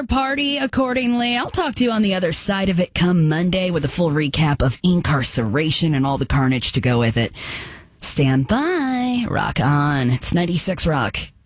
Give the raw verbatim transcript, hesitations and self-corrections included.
there, party accordingly. I'll talk to you on the other side of it come Monday with a full recap of incarceration and all the carnage to go with it. Stand by. Rock on. It's ninety-six Rock.